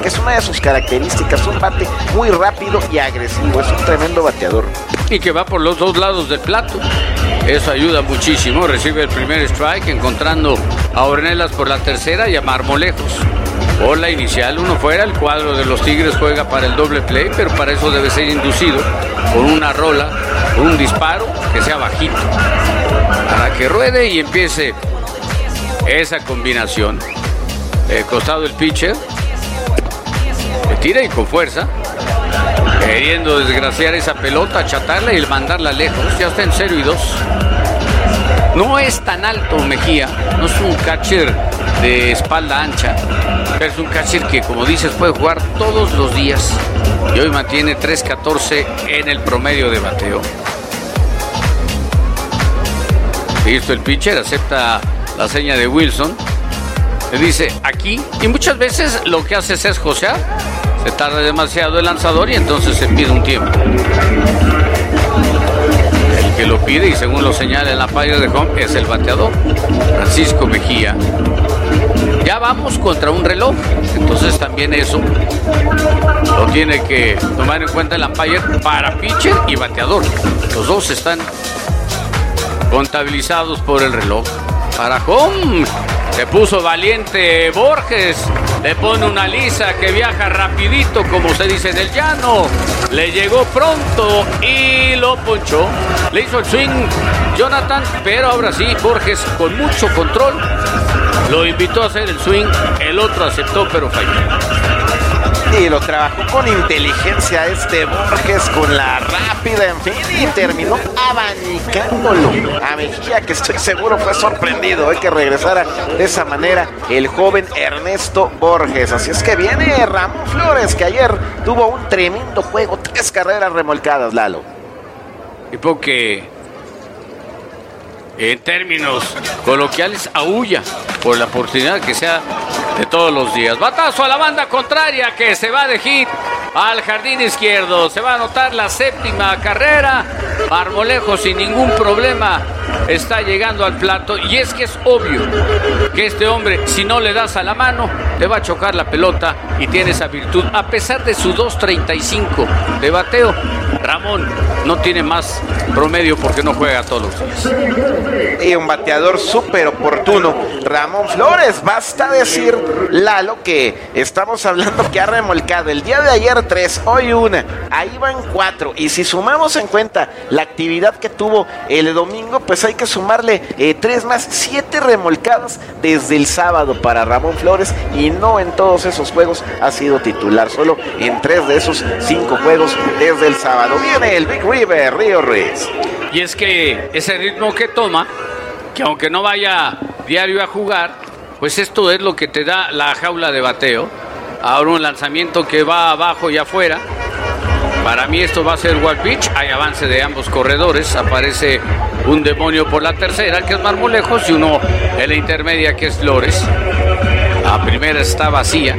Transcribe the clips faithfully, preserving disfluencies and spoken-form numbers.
que es una de sus características, un bate muy rápido y agresivo, es un tremendo bateador. Y que va por los dos lados del plato. Eso ayuda muchísimo. Recibe el primer strike, encontrando a Ornelas por la tercera y a Marmolejos por la inicial. Uno fuera, el cuadro de los Tigres juega para el doble play, pero para eso debe ser inducido con una rola, con un disparo que sea bajito, para que ruede y empiece esa combinación. El costado del pitcher, que tira y con fuerza, queriendo desgraciar esa pelota, achatarla y mandarla lejos. Ya está en cero y dos. No es tan alto Mejía, no es un catcher de espalda ancha, pero es un catcher que, como dices, puede jugar todos los días. Y hoy mantiene tres catorce en el promedio de bateo. Listo, el pitcher acepta la seña de Wilson. Le dice aquí, y muchas veces lo que haces es josear. Se tarda demasiado el lanzador y entonces se pide un tiempo. El que lo pide, y según lo señala en la página de home, es el bateador, Francisco Mejía. Ya vamos contra un reloj, entonces también eso lo tiene que tomar en cuenta el umpire para pitcher y bateador. Los dos están contabilizados por el reloj. Para home, se puso valiente Borges, le pone una lisa que viaja rapidito, como se dice en el llano. Le llegó pronto y lo ponchó. Le hizo el swing Jonathan, pero ahora sí, Borges con mucho control lo invitó a hacer el swing. El otro aceptó, pero falló. Y lo trabajó con inteligencia este Borges, con la rápida, en fin, y terminó abanicándolo a Mejía, que estoy seguro fue sorprendido de que regresara de esa manera el joven Ernesto Borges. Así es que viene Ramón Flores, que ayer tuvo un tremendo juego, tres carreras remolcadas, Lalo. Tipo que, en términos coloquiales, aúlla por la oportunidad que sea de todos los días. Batazo a la banda contraria, que se va de hit al jardín izquierdo. Se va a anotar la séptima carrera. Marmolejo sin ningún problema está llegando al plato, y es que es obvio que este hombre, si no le das a la mano, te va a chocar la pelota, y tiene esa virtud. A pesar de su dos treinta y cinco de bateo, Ramón no tiene más promedio porque no juega todos los días. Y un bateador súper oportuno, Ramón Flores. Basta decir, Lalo, que estamos hablando que ha remolcado el día de ayer tres, hoy una, ahí van cuatro, y si sumamos en cuenta la actividad que tuvo el domingo, pues hay que sumarle eh, tres más, siete remolcadas desde el sábado para Ramón Flores, y no en todos esos juegos ha sido titular, solo en tres de esos cinco juegos desde el sábado. Viene el Big River, Río Ruiz. Y es que ese ritmo que toma, que aunque no vaya diario a jugar, pues esto es lo que te da la jaula de bateo. Ahora un lanzamiento que va abajo y afuera. Para mí esto va a ser wild pitch. Hay avance de ambos corredores. Aparece un demonio por la tercera, que es Marmolejos, y uno en la intermedia, que es Flores. La primera está vacía.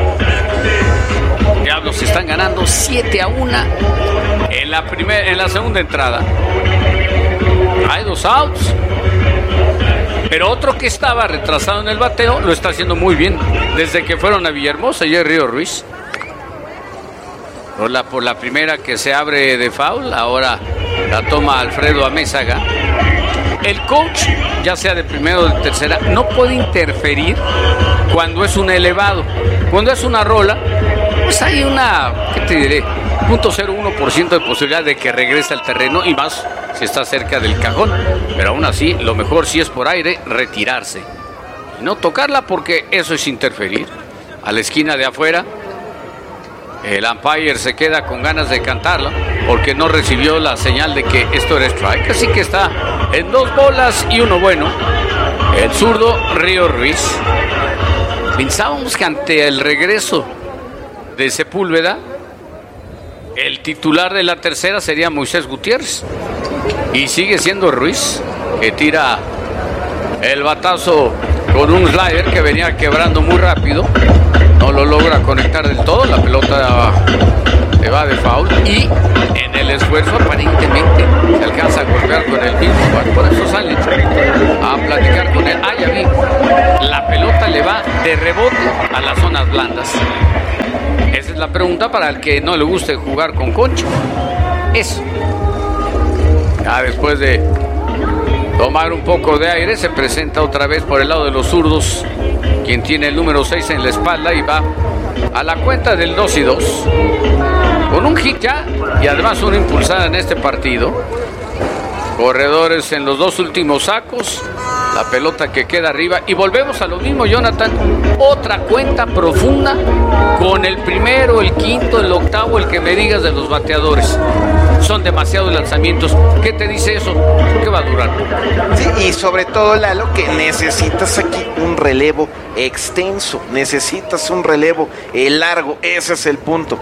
Diablos están ganando siete a uno en la, primer, en la segunda entrada. Hay dos outs. Pero otro que estaba retrasado en el bateo lo está haciendo muy bien desde que fueron a Villahermosa, y es Río Ruiz. Por la, por la primera, que se abre de foul, ahora la toma Alfredo Amézaga. El coach, ya sea de primera o de tercera, no puede interferir cuando es un elevado. Cuando es una rola, pues hay una, ¿qué te diré? cero punto cero uno por ciento de posibilidad de que regrese al terreno, y más si está cerca del cajón. Pero aún así, lo mejor, si es por aire, retirarse y no tocarla, porque eso es interferir. A la esquina de afuera, el umpire se queda con ganas de cantarla porque no recibió la señal de que esto era strike, así que está en dos bolas y uno bueno el zurdo Río Ruiz. Pensábamos que ante el regreso de Sepúlveda, el titular de la tercera sería Moisés Gutiérrez, y sigue siendo Ruiz, que tira el batazo con un slider que venía quebrando muy rápido. No lo logra conectar del todo, la pelota se va de foul, y en el esfuerzo aparentemente se alcanza a golpear con el mismo. Por eso sale a platicar con él. Ah, ya vi, la pelota le va de rebote a las zonas blandas. es la pregunta para el que no le guste jugar con concha. Eso. Ya después de tomar un poco de aire, se presenta otra vez por el lado de los zurdos, quien tiene el número seis en la espalda y va a la cuenta del dos y dos. Con un hit ya y además una impulsada en este partido. Corredores en los dos últimos sacos. La pelota que queda arriba. Y volvemos a lo mismo, Jonathan. Otra cuenta profunda con el primero, el quinto, el octavo, el que me digas de los bateadores. Son demasiados lanzamientos. ¿Qué te dice eso? ¿Qué va a durar? Sí, y sobre todo, Lalo, que necesitas aquí un relevo extenso. Necesitas un relevo eh, largo. Ese es el punto.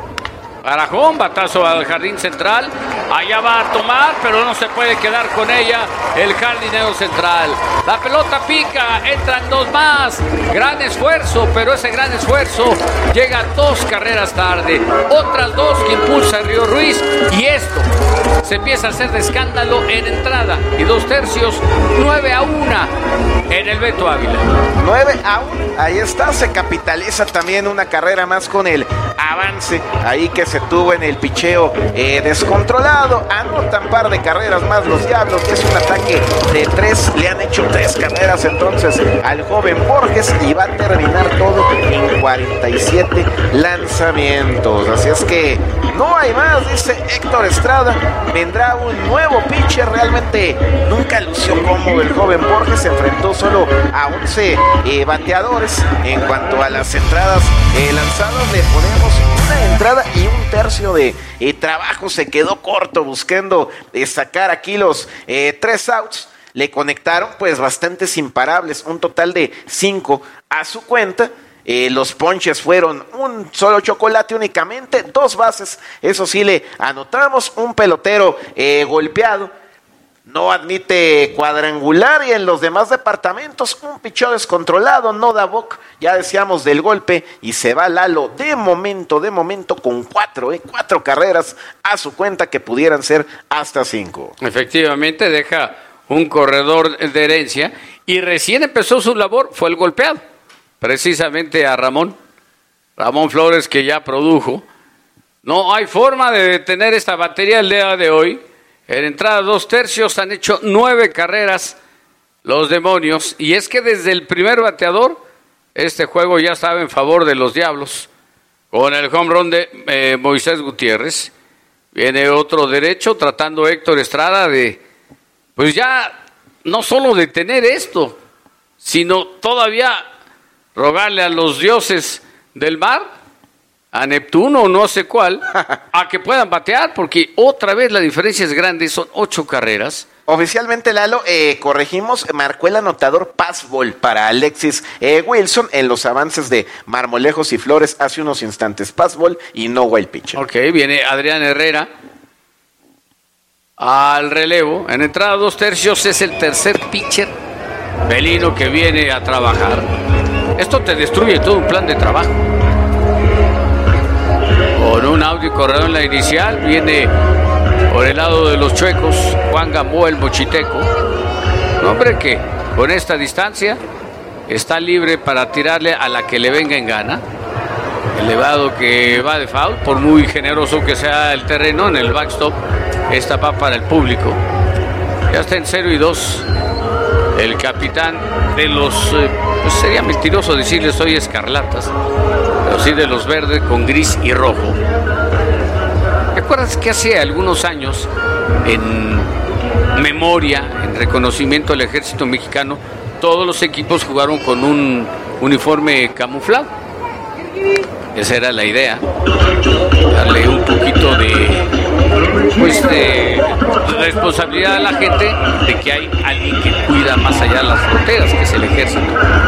Arajón, batazo al jardín central. Allá va a tomar, pero no se puede quedar con ella el jardinero central. La pelota pica, entran dos más. Gran esfuerzo, pero ese gran esfuerzo llega dos carreras tarde. Otras dos que impulsa Río Ruiz. Y esto se empieza a hacer de escándalo en entrada. Y dos tercios, nueve a una en el Beto Ávila. nueve a uno, ahí está, se capitaliza también una carrera más con el avance ahí que se tuvo en el picheo eh, descontrolado. Anotan par de carreras más los Diablos, que es un ataque de tres, le han hecho tres carreras entonces al joven Borges y va a terminar todo en cuarenta y siete lanzamientos. Así es que no hay más, dice Héctor Estrada, vendrá un nuevo pitcher. Realmente nunca lució cómodo el joven Borges, se enfrentó solo a once eh, bateadores. En cuanto a las entradas eh, lanzadas, le ponemos una entrada y un tercio de eh, trabajo. Se quedó corto buscando eh, sacar aquí los eh, tres outs. Le conectaron pues bastantes imparables, un total de cinco a su cuenta. Eh, los ponches fueron un solo chocolate únicamente, dos bases, eso sí le anotamos, un pelotero eh, golpeado. No admite cuadrangular y en los demás departamentos un picheo descontrolado, no da boc, ya decíamos del golpe y se va Lalo de momento, de momento con cuatro, eh, cuatro carreras a su cuenta que pudieran ser hasta cinco. Efectivamente deja un corredor de herencia y recién empezó su labor, fue el golpeado, precisamente a Ramón, Ramón Flores, que ya produjo. No hay forma de detener esta batería el día de hoy. En entrada dos tercios han hecho nueve carreras los demonios. Y es que desde el primer bateador, este juego ya estaba en favor de los Diablos. Con el home run de eh, Moisés Gutiérrez. Viene otro derecho tratando Héctor Estrada de, pues ya, no solo detener esto, sino todavía rogarle a los dioses del mar, a Neptuno o no sé cuál, a que puedan batear, porque otra vez la diferencia es grande, son ocho carreras. Oficialmente, Lalo, eh, corregimos, marcó el anotador passball para Alexis eh, Wilson en los avances de Marmolejos y Flores hace unos instantes. Passball y no wild pitch. Ok, viene Adrián Herrera al relevo. En entrada dos tercios es el tercer pitcher felino que viene a trabajar. Esto te destruye todo un plan de trabajo. Con un out y corredor en la inicial, viene por el lado de los chuecos Juan Gamboa, el mochiteco. Un hombre que con esta distancia está libre para tirarle a la que le venga en gana. Elevado que va de foul, por muy generoso que sea el terreno en el backstop, esta va para el público. Ya está en cero y dos. El capitán de los, eh, pues sería mentiroso decirle soy escarlatas, pero sí de los verdes con gris y rojo. ¿Te acuerdas que hace algunos años, en memoria, en reconocimiento al ejército mexicano, todos los equipos jugaron con un uniforme camuflado? Esa era la idea, darle un poquito de, pues, de responsabilidad a la gente de que hay alguien que cuida más allá de las fronteras, que es el ejército.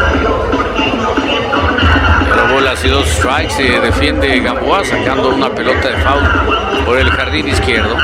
Pero bolas y dos strikes, se defiende Gamboa sacando una pelota de foul por el jardín izquierdo.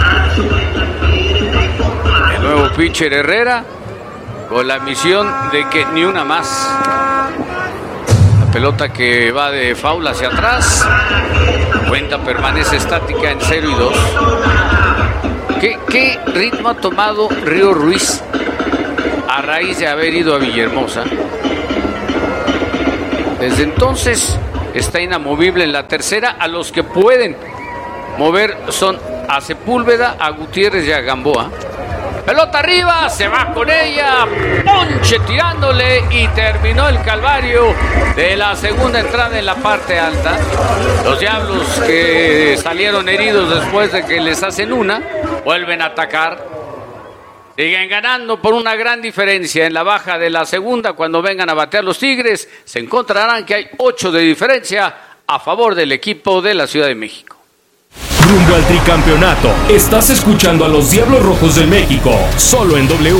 El nuevo pitcher Herrera con la misión de que ni una más. Pelota que va de foul hacia atrás. Cuenta permanece estática en cero y dos. ¿Qué, ¿Qué ritmo ha tomado Río Ruiz a raíz de haber ido a Villahermosa? Desde entonces está inamovible en la tercera. A los que pueden mover son a Sepúlveda, a Gutiérrez y a Gamboa. Pelota arriba, se va con ella, Ponche tirándole y terminó el calvario de la segunda entrada en la parte alta. Los Diablos, que salieron heridos después de que les hacen una, vuelven a atacar. Siguen ganando por una gran diferencia. En la baja de la segunda, cuando vengan a batear los Tigres, se encontrarán que hay ocho de diferencia a favor del equipo de la Ciudad de México. Rumbo al tricampeonato. Estás escuchando a los Diablos Rojos del México, solo en W.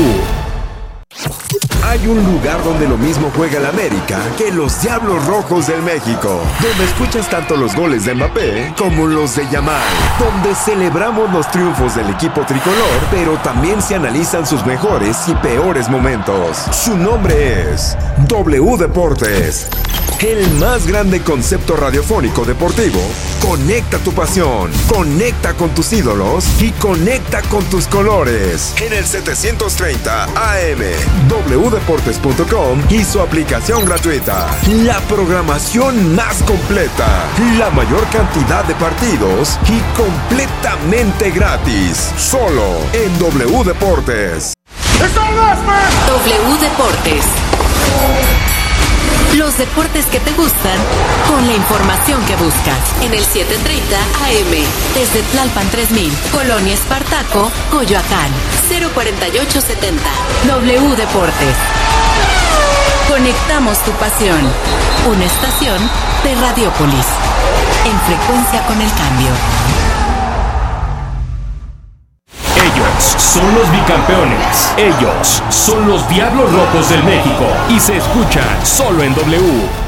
Hay un lugar donde lo mismo juega el América que los Diablos Rojos del México, donde escuchas tanto los goles de Mbappé como los de Yamal, donde celebramos los triunfos del equipo tricolor, pero también se analizan sus mejores y peores momentos. Su nombre es W Deportes, el más grande concepto radiofónico deportivo. Conecta tu pasión, conecta con tus ídolos y conecta con tus colores. En el setecientos treinta A M, w deportes punto com y su aplicación gratuita. La programación más completa, la mayor cantidad de partidos y completamente gratis. Solo en W Deportes. W Deportes. Los deportes que te gustan, con la información que buscas. En el setecientos treinta A M, desde Tlalpan tres mil, Colonia Espartaco, Coyoacán, cero cuarenta y ocho setenta. W Deportes. Conectamos tu pasión. Una estación de Radiópolis. En frecuencia con el cambio. Ellos son los bicampeones. Ellos son los Diablos Rojos del México. Y se escuchan solo en W.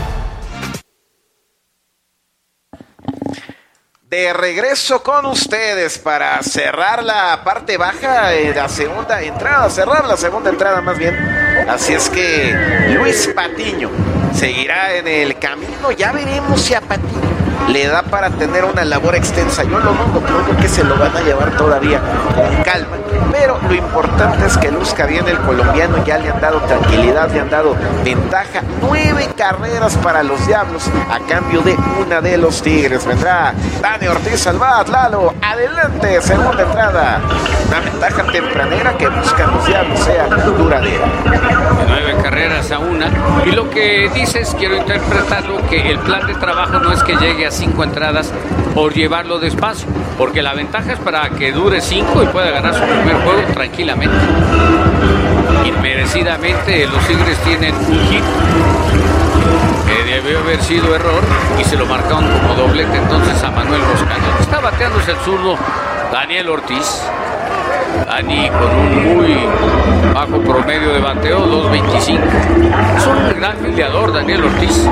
De regreso con ustedes para cerrar la parte baja de la segunda entrada, cerrar la segunda entrada más bien. Así es que Luis Patiño seguirá en el camino. Ya veremos si a Patiño le da para tener una labor extensa. Yo lo dudo, creo que se lo van a llevar todavía con calma. Pero lo importante es que luzca bien el colombiano. Ya le han dado tranquilidad, le han dado ventaja. Nueve carreras para los Diablos a cambio de una de los Tigres. Vendrá Dani Ortiz al bat. Lalo, adelante, segunda entrada. Una ventaja tempranera que buscan los Diablos sea duradera. Nueve carreras a una. Y lo que dices, quiero interpretarlo, que el plan de trabajo no es que llegue a cinco entradas por llevarlo despacio, porque la ventaja es para que dure cinco y pueda ganar su primer juego tranquilamente. Inmerecidamente los Tigres tienen un hit que debió haber sido error y se lo marcaron como doblete entonces a Manuel Roscano. Está bateándose el zurdo Daniel Ortiz. Dani con un muy bajo promedio de bateo, dos veinticinco. Es un gran filiador Daniel Ortiz.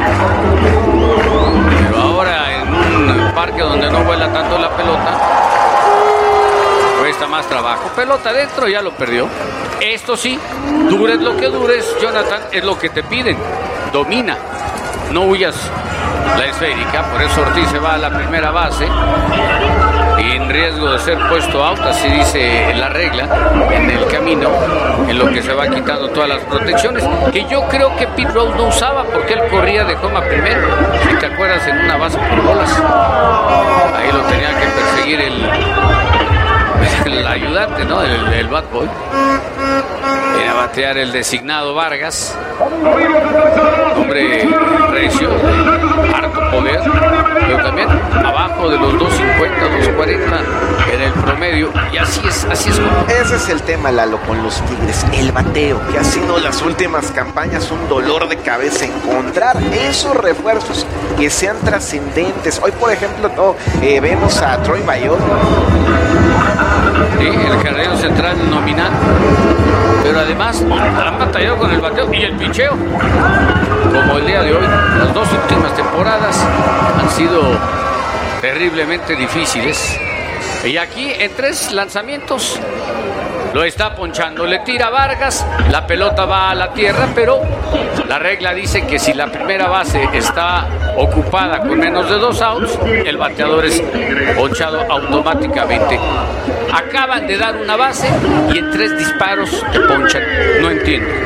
Pero ahora en un parque donde no vuela tanto la pelota, cuesta más trabajo. Pelota adentro, ya lo perdió. Esto sí, dures lo que dures, Jonathan, es lo que te piden. Domina, no huyas la esférica. Por eso Ortiz se va a la primera base en riesgo de ser puesto out, así dice la regla, en el camino, en lo que se va quitando todas las protecciones, que yo creo que Pete Rose no usaba porque él corría de coma primero, si te acuerdas, en una base por bolas. Ahí lo tenía que perseguir el, el ayudante, ¿no? El, el bat boy. Viene a batear el designado Vargas, hombre recio, de harto poder, pero también abajo de los dos cincuenta, dos cuarenta en el promedio, y así es, así es como... Ese es el tema, Lalo, con los Tigres, el bateo, que ha sido las últimas campañas un dolor de cabeza, encontrar esos refuerzos que sean trascendentes. Hoy, por ejemplo, no, eh, vemos a Troy Bayot. Sí, el carrero central nominal, pero además han batallado con el bateo y el picheo, como el día de hoy. Las dos últimas temporadas han sido terriblemente difíciles, y aquí en tres lanzamientos lo está ponchando, le tira Vargas, la pelota va a la tierra, pero la regla dice que si la primera base está ocupada con menos de dos outs, el bateador es ponchado automáticamente. Acaban de dar una base y en tres disparos te ponchan, no entiendo.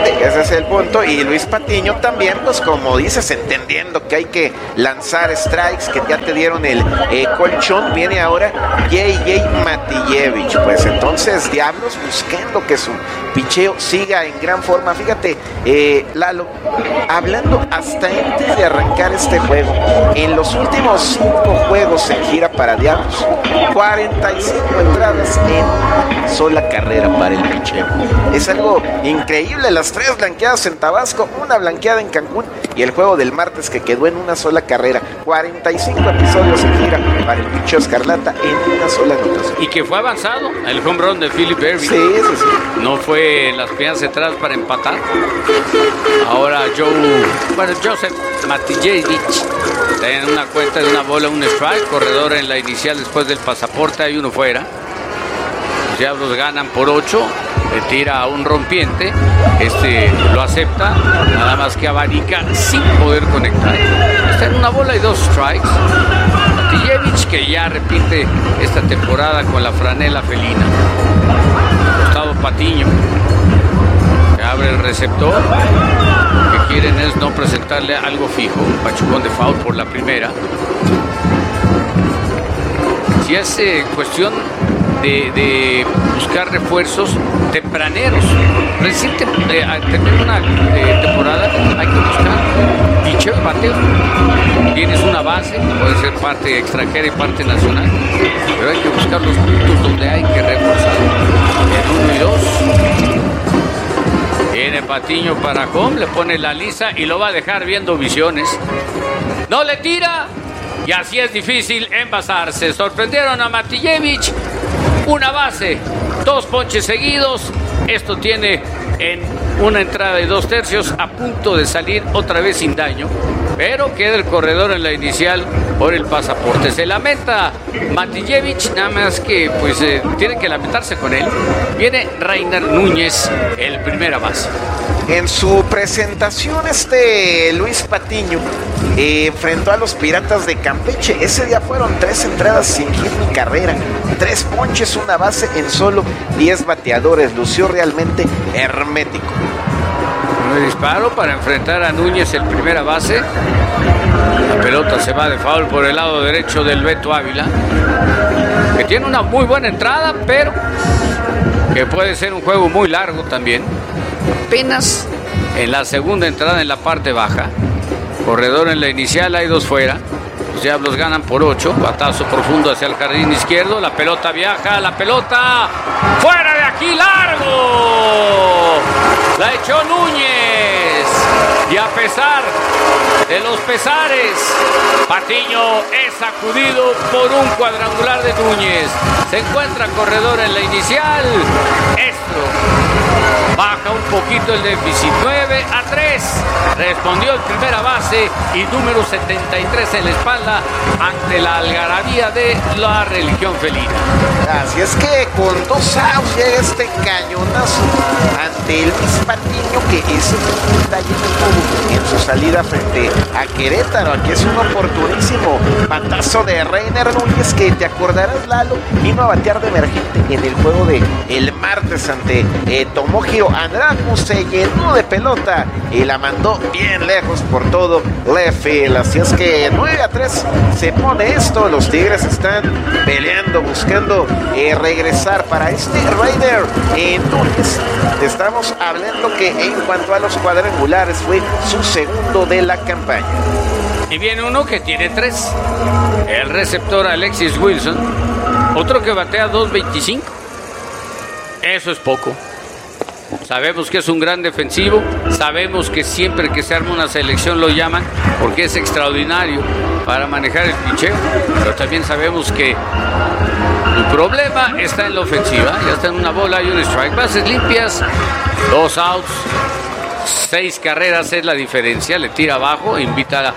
Exactamente, ese es el punto. Y Luis Patiño también, pues como dices, entendiendo que hay que lanzar strikes, que ya te dieron el eh, colchón, viene ahora J J Matijevich. Pues entonces Diablos buscando que su picheo siga en gran forma. Fíjate, eh, Lalo, hablando hasta antes de arrancar este juego, en los últimos cinco juegos en gira para Diablos, cuarenta y cinco entradas en una sola carrera para el picheo. Es algo increíble, las tres blanqueadas en Tabasco, una blanqueada en Cancún y el juego del martes que quedó en una sola carrera. cuarenta y cinco episodios en gira para el picheo escarlata en una sola anotación. Y que fue avanzado el home run de Philip Ervin. Sí, sí, sí. No fue en las primeras entradas para empatar. Ahora Joe, bueno, Joseph Matijevich en una cuenta de una bola, un strike, corredor en la inicial después del pasaporte, hay uno fuera. Los Diablos ganan por ocho, le tira a un rompiente, este lo acepta, nada más que abanica sin poder conectar. Está en una bola y dos strikes. Matijevich, que ya repite esta temporada con la franela felina. Gustavo Patiño, que abre el receptor. Lo que quieren es no presentarle algo fijo, un pachucón de foul por la primera. Si es eh, cuestión de, de buscar refuerzos tempraneros, recién te, eh, tener una eh, temporada hay que buscar picheo y bateo. Tienes una base, puede ser parte extranjera y parte nacional, pero hay que buscar los puntos donde hay que reforzar. En uno y dos. Viene Patiño para home, le pone la lisa y lo va a dejar viendo visiones. No le tira y así es difícil envasarse. Sorprendieron a Matijevich, una base, dos ponches seguidos. Esto tiene en una entrada de dos tercios a punto de salir otra vez sin daño, pero queda el corredor en la inicial por el pasaporte. Se lamenta Matijevich, nada más que pues eh, tiene que lamentarse con él. Viene Reiner Núñez, el primera base. En su presentación, este Luis Patiño eh, enfrentó a los Piratas de Campeche. Ese día fueron tres entradas sin hit ni carrera, tres ponches, una base en solo diez bateadores. Lució realmente hermético. Un disparo para enfrentar a Núñez, el primera base. La pelota se va de foul por el lado derecho del Beto Ávila, que tiene una muy buena entrada, pero que puede ser un juego muy largo también. Apenas en la segunda entrada en la parte baja. Corredor en la inicial, hay dos fuera. Los Diablos ganan por ocho. Batazo profundo hacia el jardín izquierdo. La pelota viaja, la pelota fuera de aquí, largo. La echó Núñez. Y a pesar de los pesares, Patiño es sacudido por un cuadrangular de Núñez. Se encuentra corredor en la inicial. Estro baja un poquito el déficit, nueve a tres. Respondió el primera base y número setenta y tres en la espalda ante la algarabía de la religión felina. Así es que con dos outs llega este cañonazo ante Luis Patiño, que es un detalle en su salida frente a Querétaro. Aquí es un oportunísimo batazo de Reiner Núñez, que te acordarás, Lalo, vino a batear de emergente en el juego de el martes ante eh, Tomohiro Andraku. Se llenó de pelota y la mandó bien lejos por todo left field. Así es que nueve a tres se pone esto. Los Tigres están peleando, buscando eh, regresar para este Raider en Núñez. Estamos hablando que en cuanto a los cuadrangulares fue su segundo de la campaña. Y viene uno que tiene tres, el receptor Alexis Wilson, otro que batea dos veinticinco. Eso es poco. Sabemos que es un gran defensivo, sabemos que siempre que se arma una selección lo llaman porque es extraordinario para manejar el picheo, pero también sabemos que el problema está en la ofensiva. Ya está en una bola y un strike. Bases limpias, dos outs, seis carreras es la diferencia. Le tira abajo, invita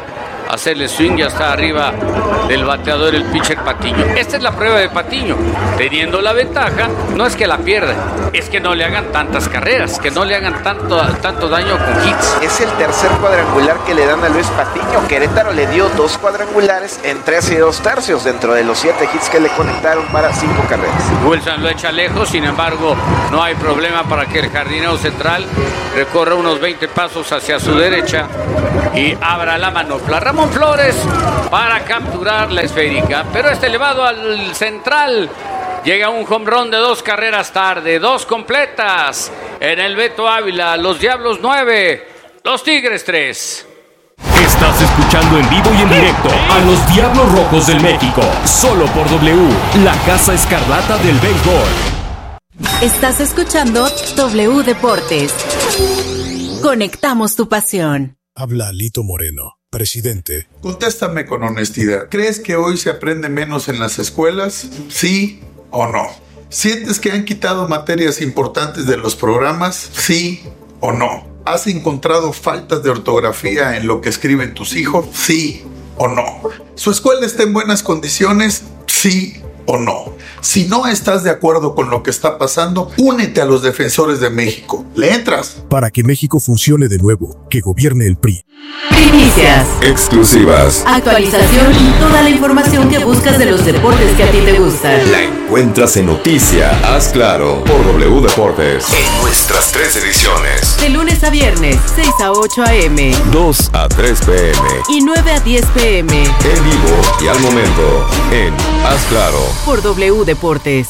hacerle swing, ya está arriba del bateador el pitcher Patiño. Esta es la prueba de Patiño. Teniendo la ventaja, no es que la pierda, es que no le hagan tantas carreras, que no le hagan tanto, tanto daño con hits. Es el tercer cuadrangular que le dan a Luis Patiño. Querétaro le dio dos cuadrangulares en tres y dos tercios dentro de los siete hits que le conectaron para cinco carreras. Wilson lo echa lejos, sin embargo, no hay problema para que el jardinero central recorra unos veinte pasos hacia su derecha y abra la manopla. Ramón Flores para capturar la esférica, pero este elevado al central. Llega un home run de dos carreras tarde, dos completas en el Beto Ávila. Los Diablos nueve, los Tigres tres. Estás escuchando en vivo y en directo a los Diablos Rojos del México, solo por W, la Casa Escarlata del Béisbol. Estás escuchando W Deportes. Conectamos tu pasión. Habla Lito Moreno, presidente. Contéstame con honestidad. ¿Crees que hoy se aprende menos en las escuelas? ¿Sí o no? ¿Sientes que han quitado materias importantes de los programas? ¿Sí o no? ¿Has encontrado faltas de ortografía en lo que escriben tus hijos? ¿Sí o no? ¿Su escuela está en buenas condiciones? ¿Sí o no? Si no estás de acuerdo con lo que está pasando, únete a los Defensores de México. ¿Le entras? Para que México funcione de nuevo, que gobierne el P R I. Primicias, Exclusivas. actualización y toda la información que buscas de los deportes que a ti te gustan. La encuentras en Noticia, Haz Claro, por W Deportes. En nuestras tres ediciones. De lunes a viernes, seis a ocho a eme dos a tres pe eme. y nueve a diez pe eme En vivo y al momento, en Haz Claro. por W Deportes.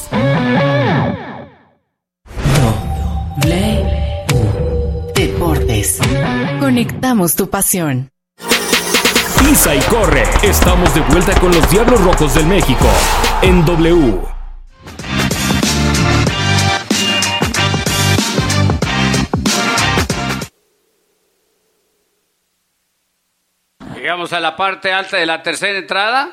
W Deportes. Conectamos tu pasión. Pisa y corre. Estamos de vuelta con los Diablos Rojos del México en W. Llegamos a la parte alta de la tercera entrada,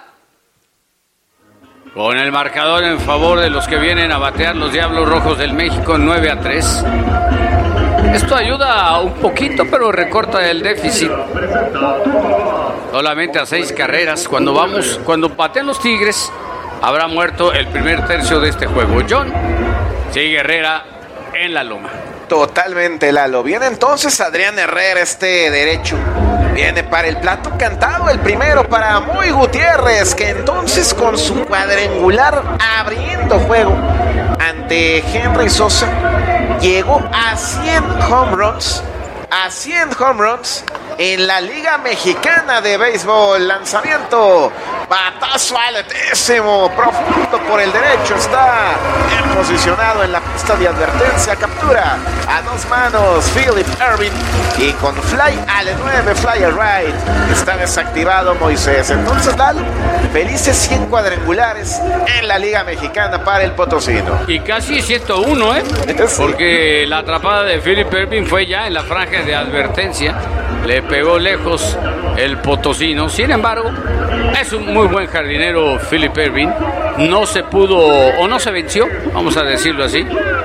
con el marcador en favor de los que vienen a batear los Diablos Rojos del México, nueve a tres. Esto ayuda un poquito, pero recorta el déficit solamente a seis carreras. Cuando vamos, cuando baten los Tigres, habrá muerto el primer tercio de este juego. John, sigue Herrera en la loma. Totalmente, Lalo. Viene entonces Adrián Herrera, este derecho. Viene para el plato cantado, el primero para Moy Gutiérrez, que entonces con su cuadrangular abriendo juego ante Henry Sosa, llegó a cien home runs, a cien home runs en la Liga Mexicana de Béisbol. Lanzamiento, batazo altísimo, profundo por el derecho, está bien posicionado en la pista de advertencia, captura a dos manos Philip Ervin y con fly al nueve, fly al right, está desactivado Moisés. Entonces, Lalo, felices cien cuadrangulares en la Liga Mexicana para el potosino. Y casi ciento uno, ¿eh? Sí. Porque la atrapada de Philip Ervin fue ya en la franja de advertencia. Le pegó lejos el potosino. Sin embargo, es un muy buen jardinero Philip Ervin. No se pudo o no se venció, vamos a decirlo así.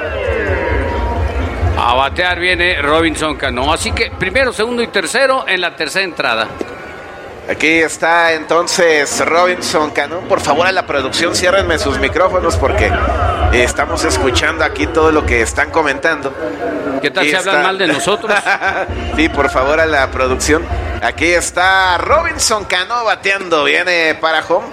A batear viene Robinson Cano. Así que primero, segundo y tercero en la tercera entrada. Aquí está entonces Robinson Cano. Por favor, a la producción, ciérrenme sus micrófonos porque estamos escuchando aquí todo lo que están comentando. ¿Qué tal Aquí si está... hablan mal de nosotros? Sí, por favor, a la producción. Aquí está Robinson Cano bateando. Viene para home.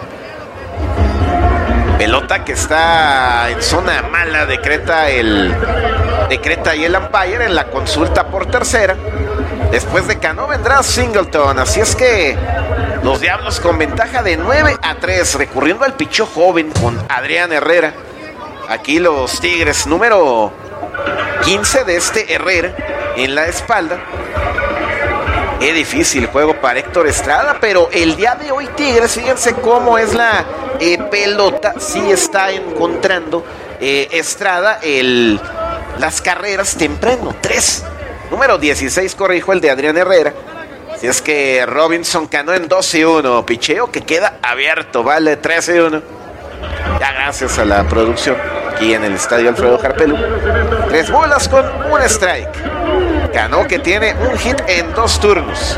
Pelota que está en zona mala. Decreta el decreta y el umpire en la consulta por tercera. Después de Cano vendrá Singleton. Así es que los Diablos con ventaja de nueve a tres, recurriendo al pichó joven con Adrián Herrera. Aquí los Tigres, número quince de este Herrera en la espalda. Es difícil juego para Héctor Estrada, pero el día de hoy Tigres, fíjense cómo es la eh, pelota. Sí está encontrando eh, Estrada el, las carreras temprano, tres. Número dieciséis, corrijo, el de Adrián Herrera. Si es que Robinson Cano en dos y uno. Picheo que queda abierto, vale tres y uno. Ya gracias a la producción aquí en el estadio Alfredo Harpelú. Tres bolas con un strike. Cano que tiene un hit en dos turnos.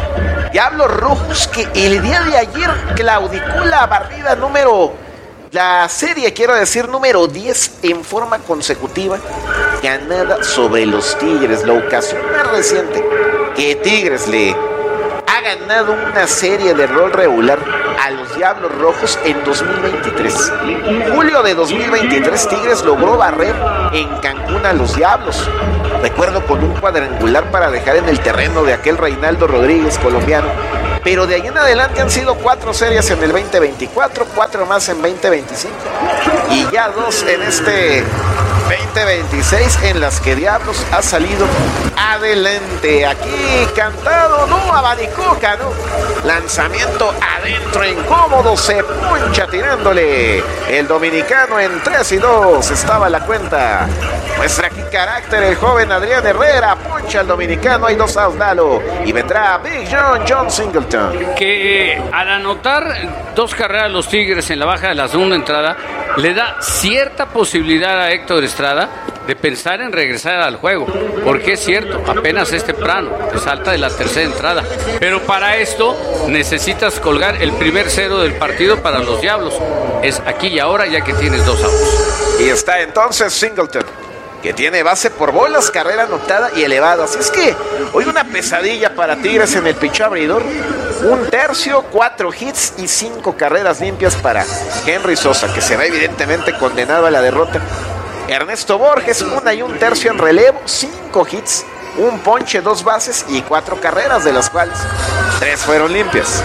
Diablos Rojos que el día de ayer claudicó la barrida número, la serie quiero decir número diez en forma consecutiva, ganada sobre los Tigres. La ocasión más reciente que Tigres le ha ganado una serie de rol regular a los Diablos Rojos en dos mil veintitrés. Julio de dos mil veintitrés, Tigres logró barrer en Cancún a los Diablos. Recuerdo con un cuadrangular para dejar en el terreno de aquel Reinaldo Rodríguez colombiano. Pero de ahí en adelante han sido cuatro series en el veinte veinticuatro, cuatro más en veinte veinticinco y ya dos en este veinte veintiséis en las que Diablos ha salido adelante. Aquí cantado, no abanicoca, no. Lanzamiento adentro, incómodo, se puncha tirándole. El dominicano en tres y dos estaba la cuenta. Muestra aquí carácter el joven Adrián Herrera, puncha al dominicano, hay dos outs, Lalo. Y vendrá Big John, John Singleton. Que al anotar dos carreras los Tigres en la baja de la segunda entrada, le da cierta posibilidad a Héctor Estrada de pensar en regresar al juego, porque es cierto, apenas es temprano, te salta de la tercera entrada, pero para esto necesitas colgar el primer cero del partido para los Diablos, es aquí y ahora ya que tienes dos outs. Y está entonces Singleton, que tiene base por bolas, carrera anotada y elevado. Así es que hoy una pesadilla para Tigres en el picheo abridor. Un tercio, cuatro hits y cinco carreras limpias para Henry Sosa, que se va evidentemente condenado a la derrota. Ernesto Borges, una y un tercio en relevo, cinco hits, un ponche, dos bases y cuatro carreras, de las cuales tres fueron limpias.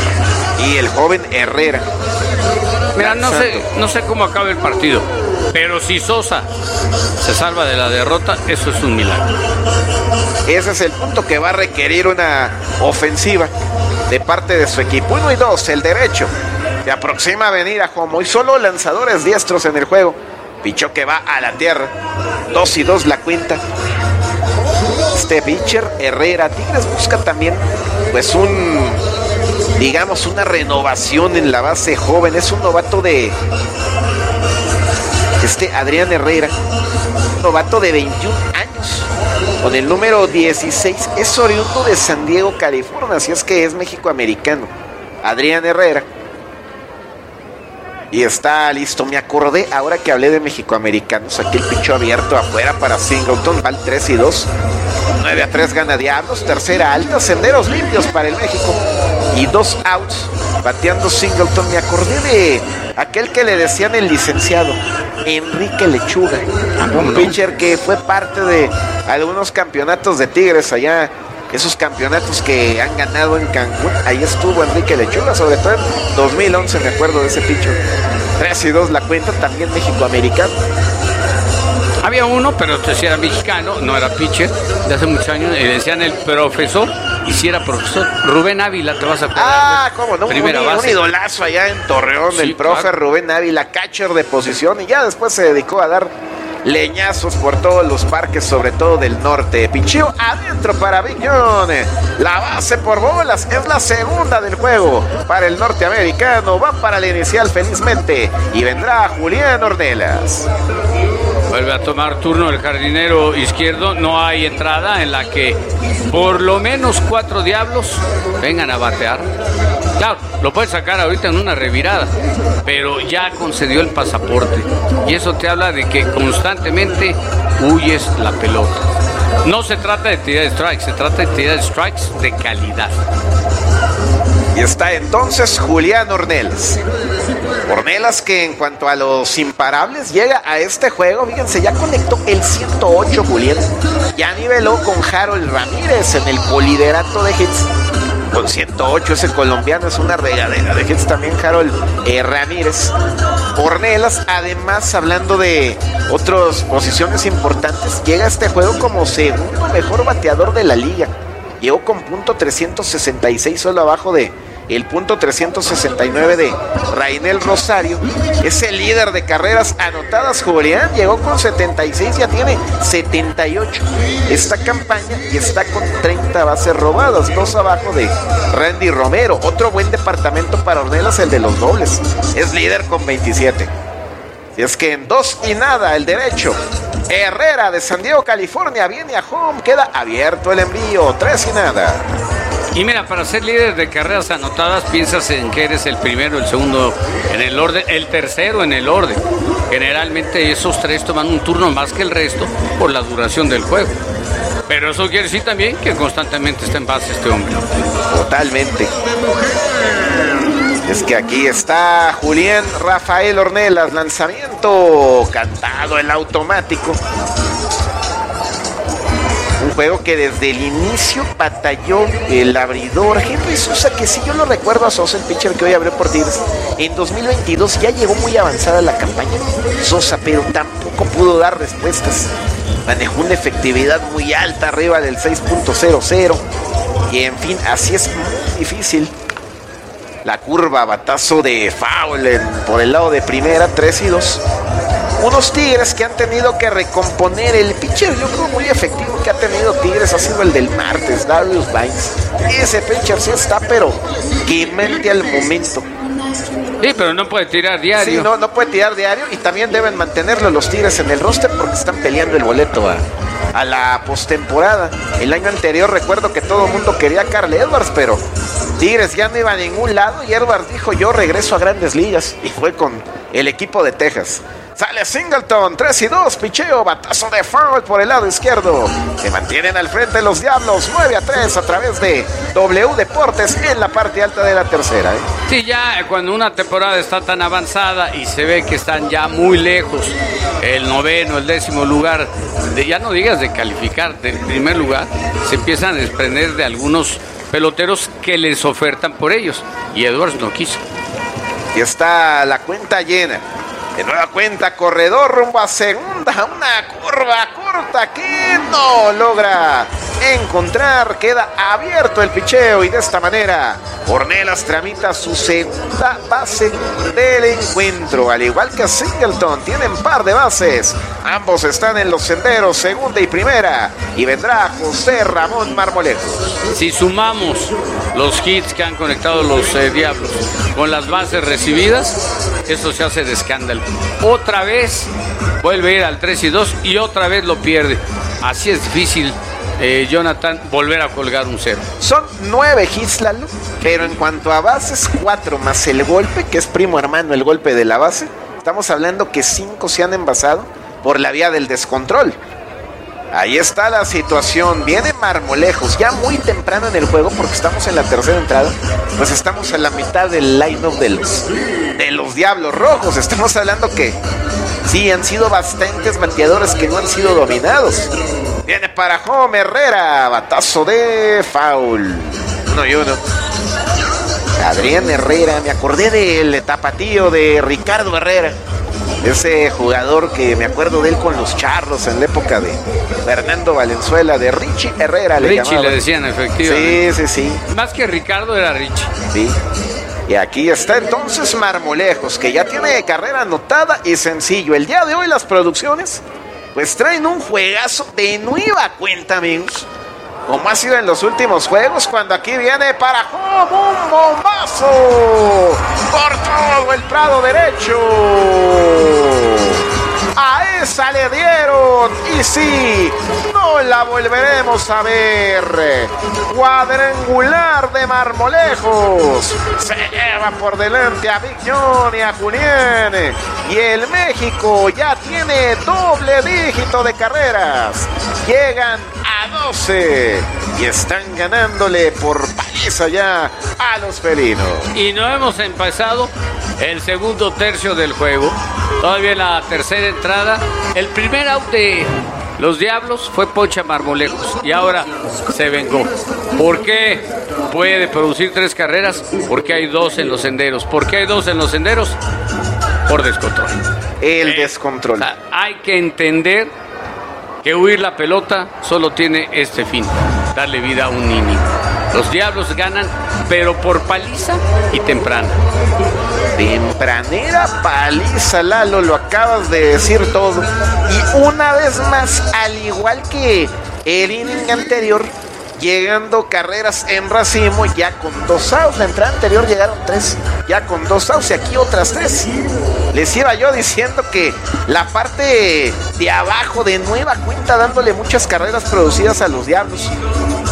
Y el joven Herrera. Mira, no sé, no sé cómo acaba el partido, pero si Sosa se salva de la derrota, eso es un milagro. Ese es el punto que va a requerir una ofensiva de parte de su equipo. Uno y dos, el derecho. Se aproxima a venir a home. Hoy solo lanzadores diestros en el juego. Pichó que va a la tierra. Dos y dos la cuenta. Este pitcher Herrera. Tigres busca también pues un, digamos, una renovación en la base joven. Es un novato de este Adrián Herrera, novato de veintiún años, con el número dieciséis. Es oriundo de San Diego, California, así es que es mexicoamericano. Adrián Herrera. Y está listo. Me acordé ahora que hablé de mexicoamericanos. Aquí el picho abierto afuera para Singleton. Va al tres y dos. nueve a tres gana Diablos. Tercera alta. Senderos limpios para el México. Y dos outs. Bateando Singleton. Me acordé de aquel que le decían el licenciado, Enrique Lechuga. Un pitcher que fue parte de algunos campeonatos de Tigres allá. Esos campeonatos que han ganado en Cancún, ahí estuvo Enrique Lechuga, sobre todo en dos mil once, me acuerdo de ese picho. tres y dos la cuenta, también mexicoamericano. Había uno, pero si era mexicano, no era pitcher, de hace muchos años, le decían el profesor, y si era profesor, Rubén Ávila, te vas a acordar. Ah, cómo no, primera un, base. Un idolazo allá en Torreón, sí, el profe claro. Rubén Ávila, catcher de posición, y ya después se dedicó a dar leñazos por todos los parques, sobre todo del norte. Picheo adentro para Big John. La base por bolas es la segunda del juego para el norteamericano. Va para el inicial felizmente y vendrá Julián Ornelas. Vuelve a tomar turno el jardinero izquierdo. No hay entrada en la que por lo menos cuatro Diablos vengan a batear. Claro, lo puedes sacar ahorita en una revirada, pero ya concedió el pasaporte. Y eso te habla de que constantemente huyes la pelota. No se trata de tirar de strikes, se trata de tirar de strikes de calidad. Y está entonces Julián Ornelas. Ornelas que en cuanto a los imparables llega a este juego, fíjense, ya conectó el ciento ocho Julián. Ya niveló con Harold Ramírez en el coliderato de hits. Con ciento ocho ese colombiano es una regadera de hits también Harold eh, Ramírez. Ornelas, además, hablando de otras posiciones importantes, llega a este juego como segundo mejor bateador de la liga. Llegó con punto trescientos sesenta y seis, solo abajo de el punto trescientos sesenta y nueve de Rainel Rosario. Es el líder de carreras anotadas. Julián llegó con setenta y seis, ya tiene setenta y ocho esta campaña y está con treinta bases robadas, dos abajo de Randy Romero. Otro buen departamento para Ornelas, el de los dobles. Es líder con veintisiete. Y es que en dos y nada el derecho Herrera de San Diego, California, viene a home, queda abierto el envío, tres y nada. Y mira, para ser líder de carreras anotadas, piensas en que eres el primero, el segundo en el orden, el tercero en el orden. Generalmente esos tres toman un turno más que el resto por la duración del juego. Pero eso quiere decir también que constantemente está en base este hombre. Totalmente. Es que aquí está Julián Rafael Ornelas, lanzamiento cantado en automático. Un juego que desde el inicio batalló el abridor Henry Sosa, que si yo lo recuerdo a Sosa, el pitcher que hoy abrió por Tigres, en dos mil veintidós ya llegó muy avanzada la campaña Sosa, pero tampoco pudo dar respuestas. Manejó una efectividad muy alta, arriba del seis punto cero cero, y en fin, así es muy difícil. La curva, batazo de foul en, por el lado de primera, tres y dos. Unos Tigres que han tenido que recomponer. El pitcher, yo creo, muy efectivo que ha tenido Tigres ha sido el del martes, Darius Vines. Ese pitcher sí está, pero quemante al momento. Sí, pero no puede tirar diario. Sí, no, no puede tirar diario, y también deben mantenerlo los Tigres en el roster porque están peleando el boleto a, a la postemporada. El año anterior recuerdo que todo el mundo quería a Carl Edwards, pero Tigres ya no iba a ningún lado y Edwards dijo: yo regreso a Grandes Ligas, y fue con el equipo de Texas. Sale Singleton, tres y dos, picheo, batazo de foul por el lado izquierdo. Se mantienen al frente los Diablos, nueve a tres a través de W Deportes en la parte alta de la tercera. ¿eh? Sí, ya cuando una temporada está tan avanzada y se ve que están ya muy lejos, el noveno, el décimo lugar, de, ya no digas de calificar, del primer lugar, se empiezan a desprender de algunos peloteros que les ofertan por ellos. Y Edwards no quiso. Y está la cuenta llena. De nueva cuenta, corredor rumbo a segunda, una curva corta que no logra encontrar, queda abierto el picheo y de esta manera Ornelas tramita su segunda base del encuentro, al igual que Singleton, tienen par de bases, ambos están en los senderos, segunda y primera, y vendrá José Ramón Marmolejos. Si sumamos los hits que han conectado los eh, Diablos con las bases recibidas, esto se hace de escándalo. Otra vez vuelve a ir al tres y dos y otra vez lo pierde. Así es difícil, eh, Jonathan, volver a colgar un cero. Son nueve hits, Lalo, pero en cuanto a bases, cuatro más el golpe, que es primo hermano el golpe de la base. Estamos hablando que cinco se han envasado por la vía del descontrol. Ahí está la situación. Viene Marmolejos ya muy temprano en el juego porque estamos en la tercera entrada. Pues estamos a la mitad del line-up de los, de los Diablos Rojos. Estamos hablando que sí, han sido bastantes bateadores que no han sido dominados. Viene para Home Herrera, batazo de foul. Uno y uno. Adrián Herrera, me acordé del tapatío de Ricardo Herrera. Ese jugador que me acuerdo de él con los Charros en la época de Fernando Valenzuela, de Richie Herrera le Richie llamaban. le decían, efectivamente. Sí, sí, sí. Más que Ricardo era Richie. Sí. Y aquí está entonces Marmolejos, que ya tiene carrera anotada y sencillo. El día de hoy las producciones pues traen un juegazo de nueva cuenta, amigos, como ha sido en los últimos juegos, cuando aquí viene para home un bombazo por todo el prado derecho. A esa le dieron, y sí, no la volveremos a ver. Cuadrangular de Marmolejos, se lleva por delante a Big John y a Julián, y el México ya tiene doble dígito de carreras. Llegan a doce y están ganándole por paliza ya a los felinos. Y no hemos empezado el segundo tercio del juego. Todavía en la tercera entrada, el primer out de los Diablos fue poncha Marmolejos y ahora se vengó. ¿Por qué puede producir tres carreras? Porque hay dos en los senderos. ¿Por qué hay dos en los senderos? Por descontrol. El Eh, descontrol. o sea, hay que entender que huir la pelota solo tiene este fin: darle vida a un inning. Los Diablos ganan, pero por paliza y temprana. Tempranera paliza, Lalo, lo acabas de decir todo. Y una vez más, al igual que el inning anterior, llegando carreras en racimo, ya con dos outs. La entrada anterior llegaron tres, ya con dos outs, y aquí otras tres. Les iba yo diciendo que la parte de abajo de nueva cuenta dándole muchas carreras producidas a los Diablos.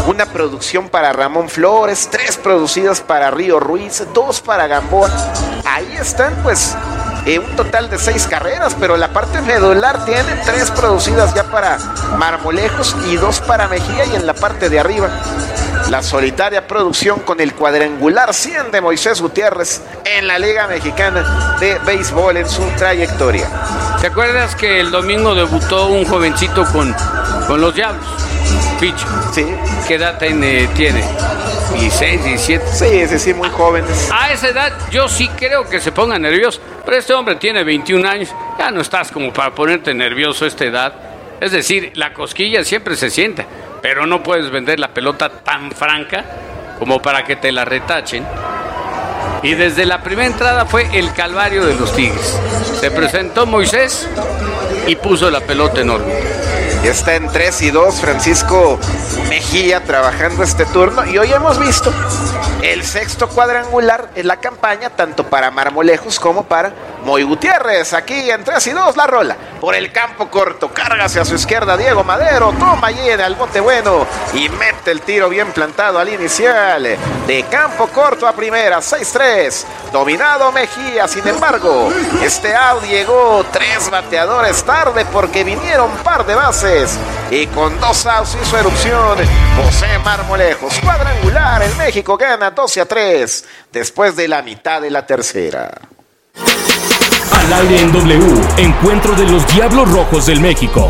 una producción para Ramón Flores, tres producidas para Río Ruiz, dos para Gamboa. Ahí están, pues, eh, un total de seis carreras, pero la parte medular tiene tres producidas ya para Marmolejos y dos para Mejía, y en la parte de arriba la solitaria producción con el cuadrangular cien de Moisés Gutiérrez en la Liga Mexicana de Béisbol en su trayectoria. ¿Te acuerdas que el domingo debutó un jovencito con, con los Diablos? Picho. Sí. ¿Qué edad tiene? tiene? dieciséis, diecisiete. Sí, sí, sí, muy jóvenes. A esa edad yo sí creo que se ponga nervioso, pero este hombre tiene veintiún años, ya no estás como para ponerte nervioso a esta edad. Es decir, la cosquilla siempre se siente, pero no puedes vender la pelota tan franca como para que te la retachen. Y desde la primera entrada fue el calvario de los Tigres. Se presentó Moisés y puso la pelota en órbita. Está en tres y dos Francisco Mejía trabajando este turno, y hoy hemos visto el sexto cuadrangular en la campaña, tanto para Marmolejos como para Moy Gutiérrez. Aquí en tres y dos la rola por el campo corto, carga hacia su izquierda Diego Madero, toma allí en el bote bueno y mete el tiro bien plantado al inicial de campo corto a primera. Seis tres, dominado Mejía. Sin embargo, este out llegó tres bateadores tarde porque vinieron un par de bases, y con dos outs hizo erupción José Marmolejos. Cuadrangular, el México gana doce a tres después de la mitad de la tercera. Al aire en W, encuentro de los Diablos Rojos del México.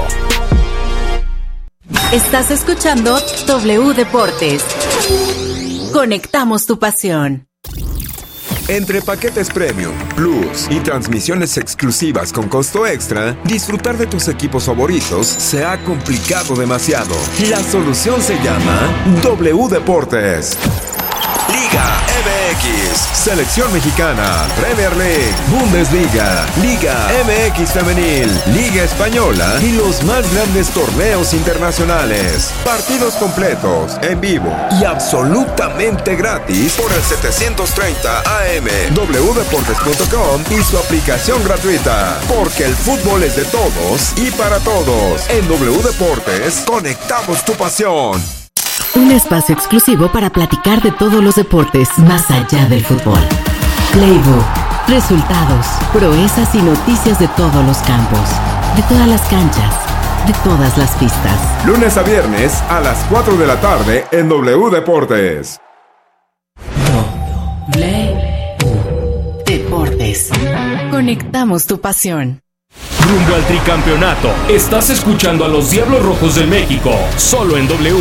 Estás escuchando W Deportes. Conectamos tu pasión. Entre paquetes premium, plus y transmisiones exclusivas con costo extra, disfrutar de tus equipos favoritos se ha complicado demasiado. La solución se llama W Deportes. Liga M X, Selección Mexicana, Premier League, Bundesliga, Liga M X Femenil, Liga Española y los más grandes torneos internacionales. Partidos completos, en vivo y absolutamente gratis por el setecientos treinta A M, w deportes punto com y su aplicación gratuita. Porque el fútbol es de todos y para todos. En W Deportes, conectamos tu pasión. Un espacio exclusivo para platicar de todos los deportes más allá del fútbol. Playbook, resultados, proezas y noticias de todos los campos, de todas las canchas, de todas las pistas. Lunes a viernes a las cuatro de la tarde en W Deportes. W Deportes. Conectamos tu pasión. Rumbo al tricampeonato. Estás escuchando a los Diablos Rojos del México, solo en W.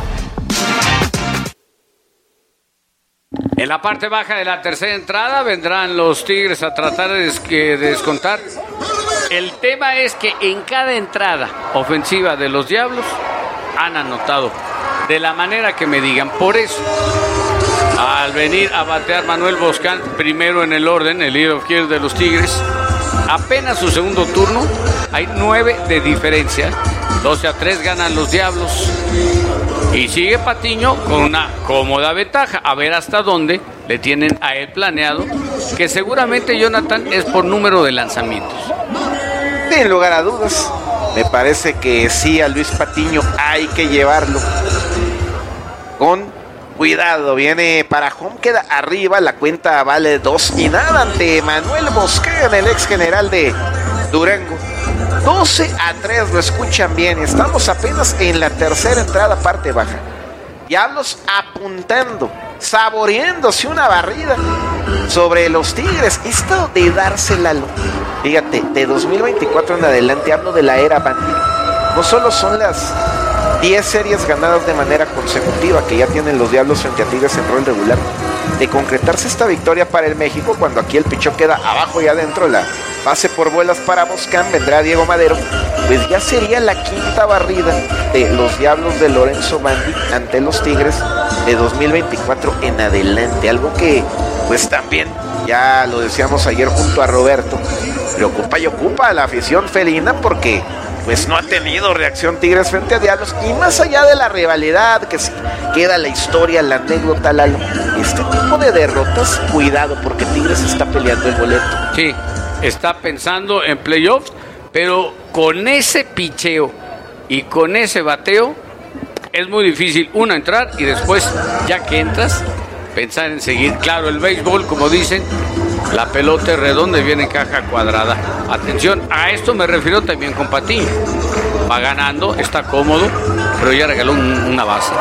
En la parte baja de la tercera entrada vendrán los Tigres a tratar de, des- de descontar. El tema es que en cada entrada ofensiva de los Diablos han anotado de la manera que me digan. Por eso, al venir a batear Manuel Boscán, primero en el orden, el lead of here de los Tigres, apenas su segundo turno, hay nueve de diferencia. doce a tres ganan los Diablos. Y sigue Patiño con una cómoda ventaja. A ver hasta dónde le tienen a él planeado, que seguramente, Jonathan, es por número de lanzamientos. Sin lugar a dudas, me parece que sí, a Luis Patiño hay que llevarlo con cuidado. Viene para home, queda arriba, la cuenta vale dos y nada ante Manuel Bosquén, el ex general de Durango. doce a tres, lo escuchan bien. Estamos apenas en la tercera entrada, parte baja. Diablos apuntando, saboreándose una barrida sobre los Tigres. Esto de dársela, fíjate, de dos mil veinticuatro en adelante, hablo de la era Bandy. No solo son las diez series ganadas de manera consecutiva que ya tienen los Diablos frente a Tigres en rol regular. De concretarse esta victoria para el México, cuando aquí el pichó queda abajo y adentro, la pase por vuelas para Boscán, vendrá Diego Madero, pues ya sería la quinta barrida de los Diablos de Lorenzo Bandy ante los Tigres de dos mil veinticuatro en adelante. Algo que pues también, ya lo decíamos ayer junto a Roberto, preocupa y ocupa a la afición felina, porque pues no ha tenido reacción Tigres frente a Diablos. Y más allá de la rivalidad, que se queda la historia, la anécdota, Lalo, este tipo de derrotas, cuidado, porque Tigres está peleando el boleto. Sí, está pensando en playoffs, pero con ese picheo y con ese bateo, es muy difícil, uno, entrar y después, ya que entras, pensar en seguir. Claro, el béisbol, como dicen, la pelota es redonda y viene en caja cuadrada. Atención, a esto me refiero también con Patiño. Va ganando, está cómodo, pero ya regaló un, una base.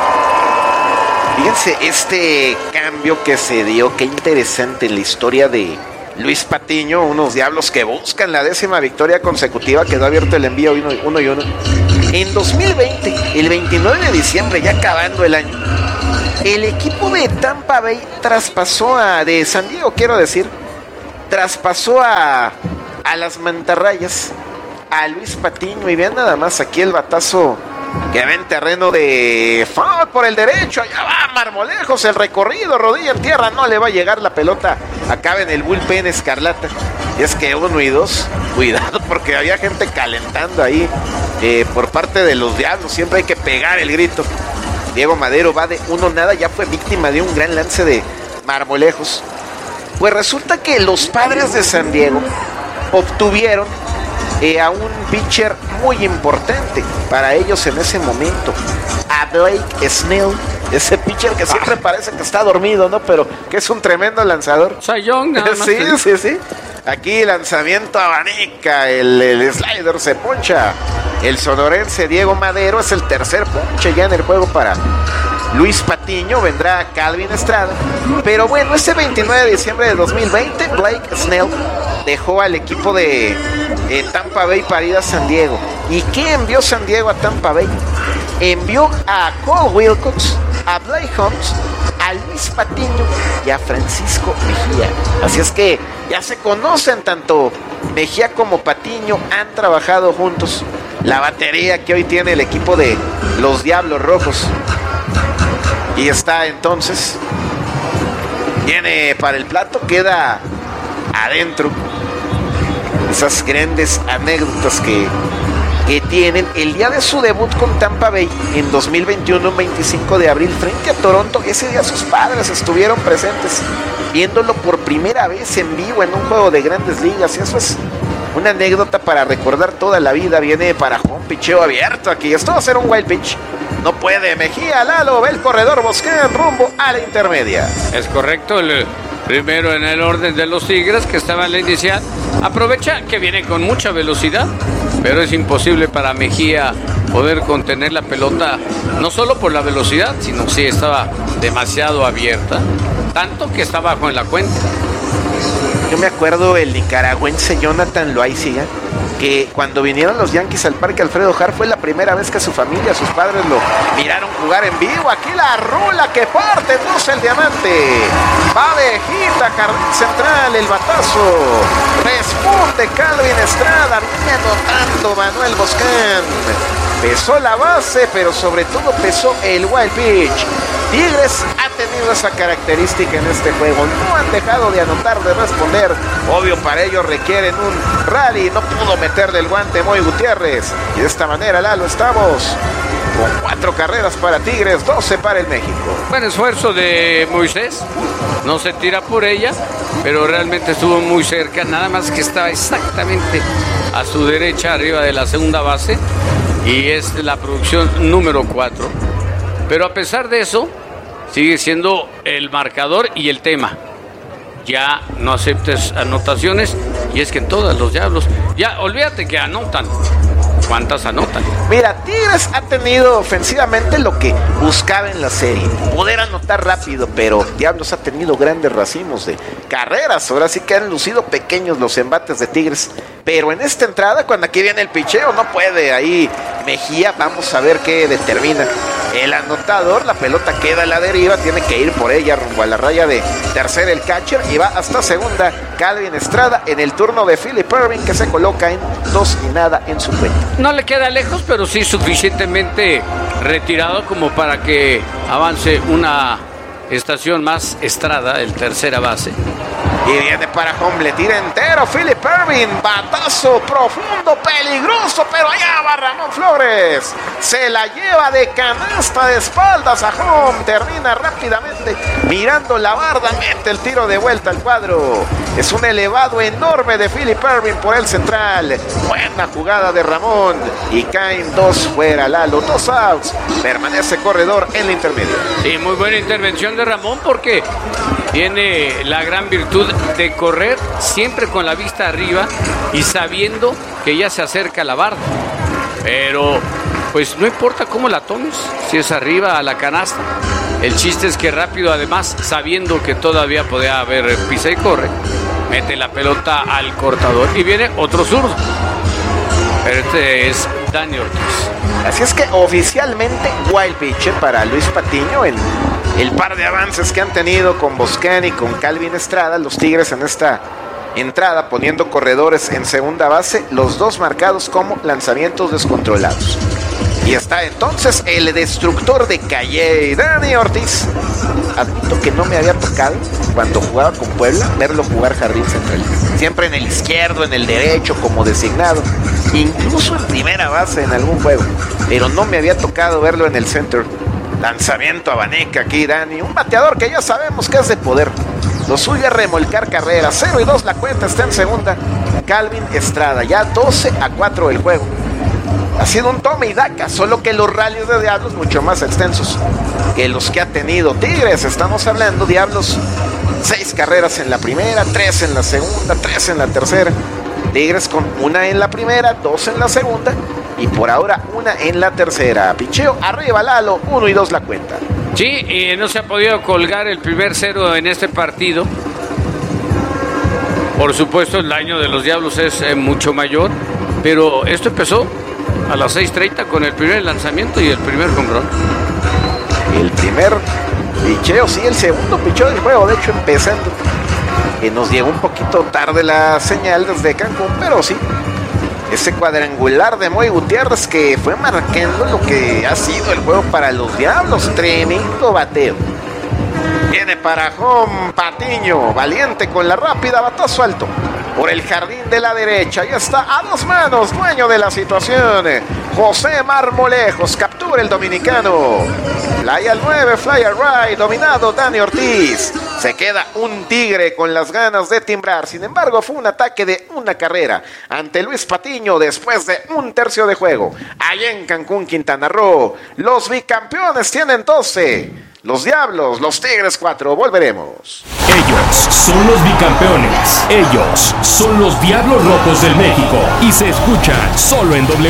Fíjense este cambio que se dio, qué interesante en la historia de Luis Patiño, unos Diablos que buscan la décima victoria consecutiva. Quedó abierto el envío uno, uno y uno. En dos mil veinte, el veintinueve de diciembre, ya acabando el año, el equipo de Tampa Bay traspasó a, de San Diego, quiero decir, traspasó a, a las mantarrayas, a Luis Patiño, y vean nada más aquí el batazo que va en terreno de foul por el derecho. Allá va Marmolejos, el recorrido, rodilla en tierra, no le va a llegar la pelota. Acaba en el bullpen escarlata. Y es que uno y dos, cuidado, porque había gente calentando ahí eh, por parte de los Diablos. Siempre hay que pegar el grito. Diego Madero va de uno nada, ya fue víctima de un gran lance de Marmolejos. Pues resulta que los Padres de San Diego obtuvieron Eh, a un pitcher muy importante para ellos en ese momento, a Blake Snell, ese pitcher que siempre ah. parece que está dormido, ¿no? Pero que es un tremendo lanzador. Cy Young, nada más. Sí, sí, sí. Aquí lanzamiento abanica, el, el slider se poncha. El sonorense Diego Madero es el tercer ponche ya en el juego para Luis Patiño. Vendrá Calvin Estrada. Pero bueno, ese veintinueve de diciembre de dos mil veinte, Blake Snell dejó al equipo de eh, Tampa Bay para ir a San Diego. ¿Y qué envió San Diego a Tampa Bay? Envió a Cole Wilcox, a Blake Holmes, a Luis Patiño y a Francisco Mejía. Así es que ya se conocen, tanto Mejía como Patiño han trabajado juntos. La batería que hoy tiene el equipo de los Diablos Rojos. Y está entonces, viene para el plato, queda adentro. Esas grandes anécdotas que, que tienen el día de su debut con Tampa Bay en dos mil veintiuno, veinticinco de abril, frente a Toronto. Ese día sus padres estuvieron presentes, viéndolo por primera vez en vivo en un juego de Grandes Ligas. Y eso es una anécdota para recordar toda la vida. Viene para un picheo abierto aquí. Esto va a ser un wild pitch. No puede. Mejía, Lalo, ve el corredor, Bosquén rumbo a la intermedia. Es correcto, el primero en el orden de los Tigres, que estaba en la inicial. Aprovecha que viene con mucha velocidad, pero es imposible para Mejía poder contener la pelota, no solo por la velocidad, sino sí estaba demasiado abierta, tanto que está bajo en la cuenta. Yo me acuerdo el nicaragüense Jonathan Loaiziga, que cuando vinieron los Yankees al Parque Alfredo Harp fue la primera vez que su familia, sus padres lo miraron jugar en vivo. Aquí la rula que parte, luce el diamante, va de hita, carril central, el batazo, responde Calvin Estrada, viene anotando Manuel Bosquén. Pesó la base, pero sobre todo pesó el wild pitch. Tigres ha tenido esa característica en este juego, no han dejado de anotar, de responder. Obvio, para ellos requieren un rally, no pudo meterle el guante Moy Gutiérrez, y de esta manera, Lalo, estamos con cuatro carreras para Tigres, doce para el México. Buen esfuerzo de Moisés, no se tira por ella, pero realmente estuvo muy cerca, nada más que estaba exactamente a su derecha, arriba de la segunda base, y es la producción número cuatro. Pero a pesar de eso, sigue siendo el marcador y el tema. Ya no aceptes anotaciones, y es que en todos los Diablos, ya olvídate que anotan. ¿Cuántas anotan? Mira, Tigres ha tenido ofensivamente lo que buscaba en la serie, poder anotar rápido, pero Diablos ha tenido grandes racimos de carreras. Ahora sí que han lucido pequeños los embates de Tigres, pero en esta entrada, cuando aquí viene el picheo, no puede ahí Mejía. Vamos a ver qué determina el anotador. La pelota queda a la deriva, tiene que ir por ella rumbo a la raya de tercera el catcher, y va hasta segunda Calvin Estrada en el turno de Philip Irving, que se coloca en dos y nada en su cuenta. No le queda lejos, pero sí suficientemente retirado como para que avance una estación más. Estrada, el tercera base. Y viene para home, le tira entero Philip Ervin, batazo profundo, peligroso, pero allá va Ramón Flores. Se la lleva de canasta de espaldas a home, termina rápidamente mirando la barda, mete el tiro de vuelta al cuadro. Es un elevado enorme de Philip Ervin por el central. Buena jugada de Ramón y caen dos fuera, Lalo, dos outs. Permanece corredor en la intermedia. Sí, muy buena intervención de Ramón porque tiene la gran virtud de correr siempre con la vista arriba y sabiendo que ya se acerca la barda. Pero pues no importa cómo la tomes, si es arriba a la canasta. El chiste es que rápido, además, sabiendo que todavía podía haber pisa y corre, mete la pelota al cortador y viene otro zurdo. Pero este es Dani Ortiz. Así es que oficialmente wild pitch para Luis Patiño en el par de avances que han tenido con Boscan y con Calvin Estrada, los Tigres en esta entrada poniendo corredores en segunda base, los dos marcados como lanzamientos descontrolados. Y está entonces el destructor de Calle, Dani Ortiz. Admito que no me había tocado cuando jugaba con Puebla verlo jugar jardín central. Siempre en el izquierdo, en el derecho, como designado. Incluso en primera base en algún juego. Pero no me había tocado verlo en el center. Lanzamiento a Vaneca aquí, Dani. Un bateador que ya sabemos que es de poder. Lo suyo es remolcar carreras. cero y dos la cuenta, está en segunda. Calvin Estrada, ya doce a cuatro el juego. Ha sido un tome y daca, solo que los rallies de Diablos mucho más extensos que los que ha tenido Tigres. Estamos hablando, Diablos, seis carreras en la primera, tres en la segunda, tres en la tercera. Tigres con una en la primera, dos en la segunda y por ahora una en la tercera. Picheo arriba, Lalo, uno y dos la cuenta. Sí, y no se ha podido colgar el primer cero en este partido. Por supuesto, el daño de los Diablos es eh, mucho mayor, pero esto empezó a las seis treinta con el primer lanzamiento y el primer home run. El primer picheo, sí, el segundo picheo del juego, de hecho empezando. Que nos llegó un poquito tarde la señal desde Cancún, pero sí. Ese cuadrangular de Moy Gutiérrez que fue marcando lo que ha sido el juego para los Diablos. Tremendo bateo. Viene para home Patiño, valiente con la rápida, batazo alto por el jardín de la derecha. Ya está a dos manos, dueño de la situación. José Marmolejos, captura el dominicano. Fly al nueve, fly al right, dominado Dani Ortiz. Se queda un Tigre con las ganas de timbrar. Sin embargo, fue un ataque de una carrera ante Luis Patiño después de un tercio de juego. Allá en Cancún, Quintana Roo, los bicampeones tienen doce. Los Diablos, los Tigres cuatro. Volveremos. Ellos son los bicampeones. Ellos son los Diablos Rojos del México. Y se escuchan solo en W.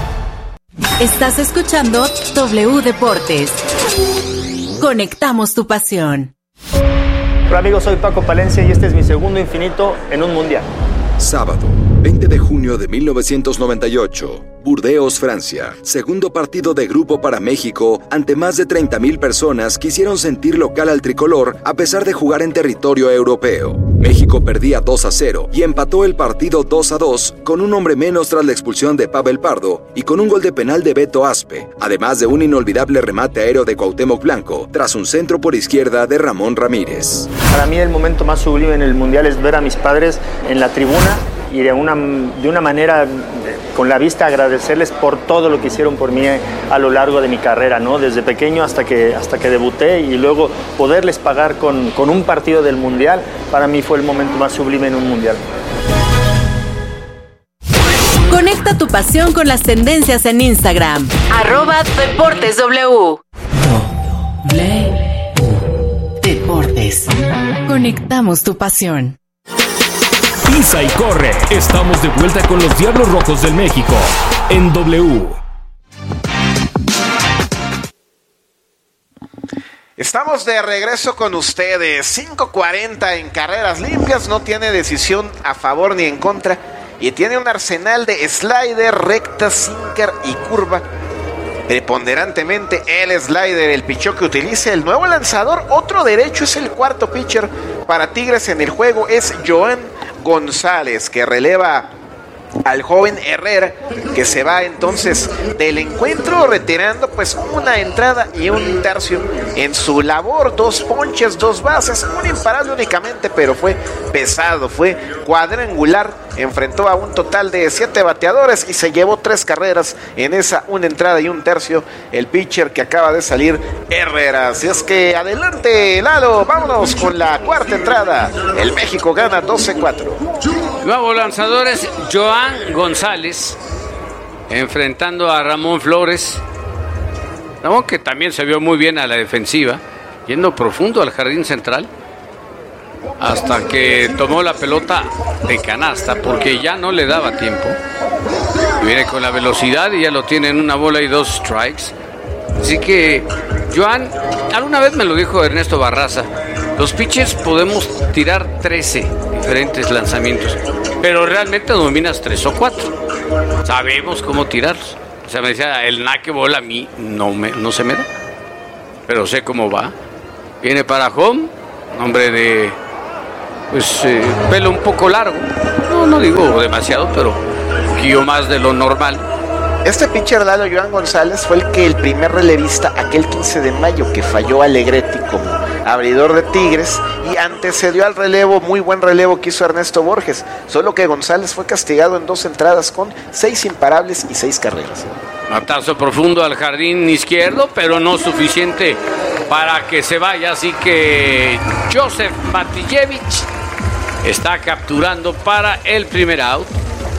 Estás escuchando W Deportes. Conectamos tu pasión. Hola amigos, soy Paco Palencia y este es mi segundo infinito en un mundial. Sábado, veinte de junio de mil novecientos noventa y ocho, Burdeos, Francia. Segundo partido de grupo para México ante más de treinta mil personas que hicieron sentir local al tricolor a pesar de jugar en territorio europeo. México perdía dos a cero y empató el partido dos a dos con un hombre menos tras la expulsión de Pavel Pardo y con un gol de penal de Beto Aspe, además de un inolvidable remate aéreo de Cuauhtémoc Blanco tras un centro por izquierda de Ramón Ramírez. Para mí el momento más sublime en el mundial es ver a mis padres en la tribuna y de una, de una manera, con la vista, agradecerles por todo lo que hicieron por mí a lo largo de mi carrera, ¿no? Desde pequeño hasta que, hasta que debuté y luego poderles pagar con, con un partido del mundial, para mí fue el momento más sublime en un mundial. Conecta tu pasión con las tendencias en Instagram. Arroba Deportes W. W Deportes. Conectamos tu pasión. Pisa y corre. Estamos de vuelta con los Diablos Rojos del México en W. Estamos de regreso con ustedes. cinco cuarenta en carreras limpias. No tiene decisión a favor ni en contra. Y tiene un arsenal de slider, recta, sinker y curva. Preponderantemente el slider, el picheo que utiliza el nuevo lanzador. Otro derecho, es el cuarto pitcher para Tigres en el juego. Es Joan González, que releva al joven Herrera, que se va entonces del encuentro retirando pues una entrada y un tercio en su labor, dos ponches, dos bases, un imparable únicamente, pero fue pesado, fue cuadrangular, enfrentó a un total de siete bateadores y se llevó tres carreras en esa una entrada y un tercio, el pitcher que acaba de salir, Herrera. Así es que adelante, Lalo, vámonos con la cuarta entrada, el México gana doce cuatro. Nuevos lanzadores, Joan González enfrentando a Ramón Flores. Ramón, que también se vio muy bien a la defensiva, yendo profundo al jardín central hasta que tomó la pelota de canasta porque ya no le daba tiempo. Viene con la velocidad y ya lo tiene en una bola y dos strikes. Así que Joan, alguna vez me lo dijo Ernesto Barraza, los pitchers podemos tirar trece diferentes lanzamientos, pero realmente dominas tres o cuatro. Sabemos cómo tirarlos. O sea, me decía, el knuckleball a mí no, me, no se me da, pero sé cómo va. Viene para home, hombre de pues eh, pelo un poco largo. No, no digo demasiado, pero un poquillo más de lo normal. Este pitcher Lalo, Joan González, fue el que el primer relevista aquel quince de mayo que falló Alegretti como abridor de Tigres y antecedió al relevo, muy buen relevo que hizo Ernesto Borges, solo que González fue castigado en dos entradas con seis imparables y seis carreras. Matazo profundo al jardín izquierdo, pero no suficiente para que se vaya, así que Joseph Matijevich está capturando para el primer out.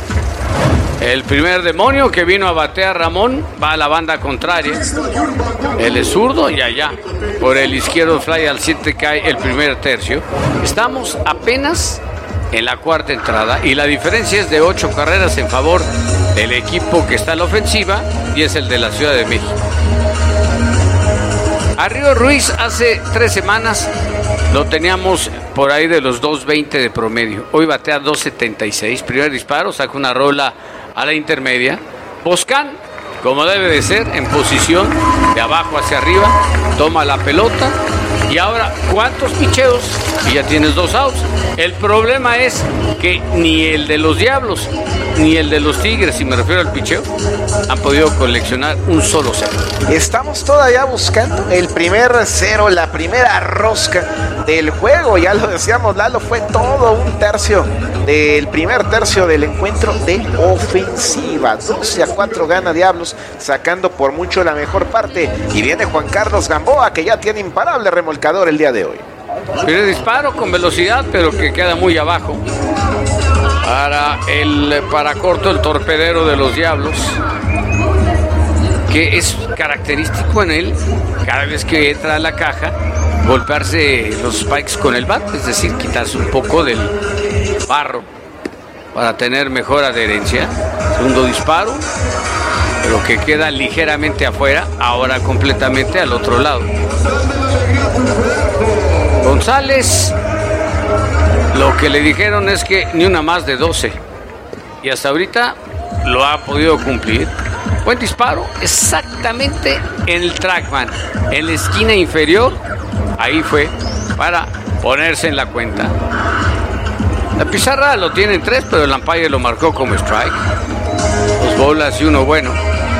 El primer demonio que vino a batear Ramón va a la banda contraria. Él es zurdo y allá por el izquierdo fly al siete cae el primer tercio. Estamos apenas en la cuarta entrada y la diferencia es de ocho carreras en favor del equipo que está en la ofensiva y es el de la Ciudad de México. A Río Ruiz hace tres semanas lo teníamos por ahí de los dos veinte de promedio. Hoy batea dos setenta y seis. Primer disparo, saca una rola a la intermedia. Boscan, como debe de ser, en posición de abajo hacia arriba, toma la pelota. Y ahora, ¿cuántos picheos? Y ya tienes dos outs. El problema es que ni el de los Diablos ni el de los Tigres, si me refiero al picheo, han podido coleccionar un solo cero. Estamos todavía buscando el primer cero, la primera rosca del juego. Ya lo decíamos, Lalo, fue todo un tercio del primer tercio del encuentro de ofensiva. doce a cuatro gana Diablos, sacando por mucho la mejor parte. Y viene Juan Carlos Gamboa, que ya tiene imparable remolcador el día de hoy. Primer disparo con velocidad, pero que queda muy abajo. Para el para corto, el torpedero de los Diablos, que es característico en él, cada vez que entra a la caja, golpearse los spikes con el bat, es decir, quitarse un poco del barro para tener mejor adherencia. Segundo disparo, pero que queda ligeramente afuera, ahora completamente al otro lado. González, lo que le dijeron es que ni una más de doce, y hasta ahorita lo ha podido cumplir. Buen disparo, exactamente en el trackman, en la esquina inferior, ahí fue para ponerse en la cuenta. La pizarra lo tiene en tres, pero el umpire lo marcó como strike. Dos bolas y uno bueno.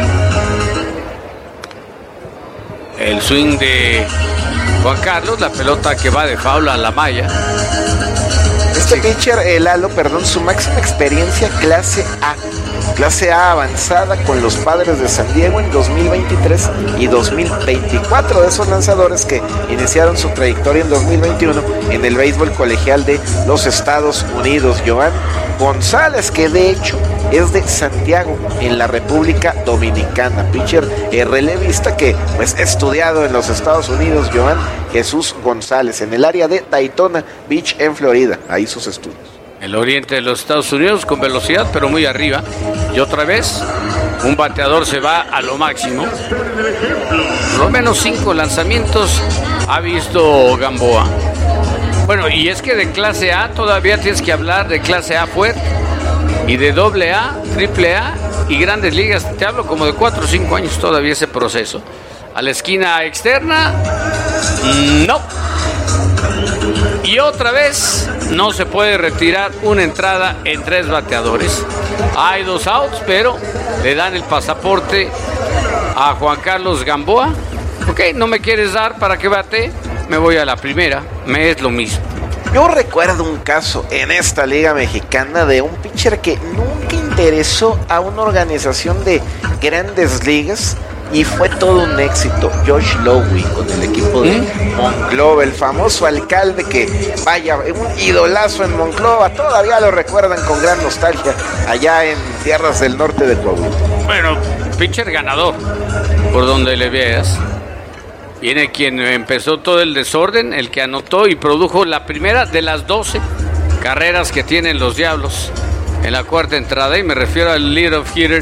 El swing de Juan Carlos, la pelota que va de foul a la malla. Este pitcher, el Lalo, perdón, su máxima experiencia clase A. Clase A avanzada con los Padres de San Diego en dos mil veintitrés y dos mil veinticuatro, de esos lanzadores que iniciaron su trayectoria en dos mil veintiuno en el béisbol colegial de los Estados Unidos. Joan González, que de hecho es de Santiago, en la República Dominicana, pitcher eh, relevista que pues estudiado en los Estados Unidos. Joan Jesús González, en el área de Daytona Beach en Florida, ahí sus estudios. El oriente de los Estados Unidos con velocidad, pero muy arriba. Y otra vez, un bateador se va a lo máximo. Por lo menos cinco lanzamientos ha visto Gamboa. Bueno, y es que de clase A todavía tienes que hablar de clase A fuerte. Y de doble A, triple A y grandes ligas. Te hablo como de cuatro o cinco años todavía ese proceso. A la esquina externa, no. Y otra vez no se puede retirar una entrada en tres bateadores. Hay dos outs, pero le dan el pasaporte a Juan Carlos Gamboa. Ok, no me quieres dar para que bate, me voy a la primera, me es lo mismo. Yo recuerdo un caso en esta liga mexicana de un pitcher que nunca interesó a una organización de grandes ligas y fue todo un éxito. Josh Lowe con el equipo de ¿Eh? Monclova, el famoso alcalde que, vaya, un idolazo en Monclova, todavía lo recuerdan con gran nostalgia allá en tierras del norte de Coahuila. Bueno, pitcher ganador, por donde le veas. Viene quien empezó todo el desorden, el que anotó y produjo la primera de las doce carreras que tienen los Diablos en la cuarta entrada, y me refiero al leadoff hitter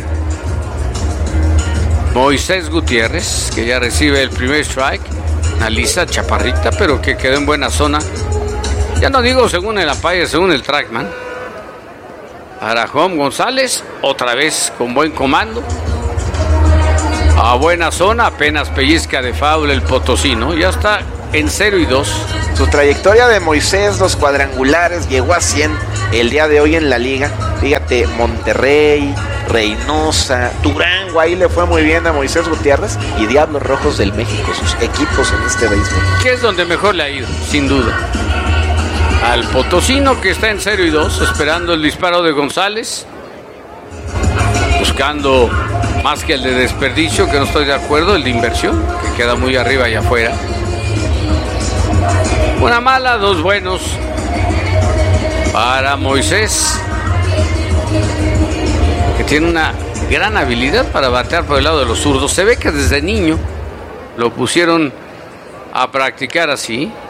Moisés Gutiérrez, que ya recibe el primer strike. Una lisa chaparrita, pero que quedó en buena zona. Ya no digo según el umpire, según el trackman. Arajón González, otra vez con buen comando. A buena zona, apenas pellizca de foul el potosino. Ya está en cero y dos. Su trayectoria de Moisés, dos cuadrangulares, llegó a cien el día de hoy en la liga. Fíjate, Monterrey, Reynosa, Durango, ahí le fue muy bien a Moisés Gutiérrez. Y Diablos Rojos del México, sus equipos en este béisbol. Que es donde mejor le ha ido, sin duda. Al potosino, que está en cero y dos, esperando el disparo de González. Buscando más que el de desperdicio, que no estoy de acuerdo, el de inversión, que queda muy arriba y afuera. Una mala, dos buenos para Moisés, que tiene una gran habilidad para batear por el lado de los zurdos. Se ve que desde niño lo pusieron a practicar así.